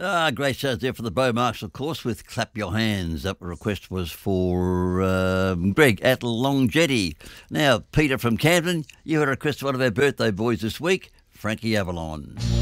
Great shows there for the Beau Marshall course with Clap Your Hands. That request was for Greg at Longjetty. Now, Peter from Camden, you had a request for one of our birthday boys this week, Frankie Avalon.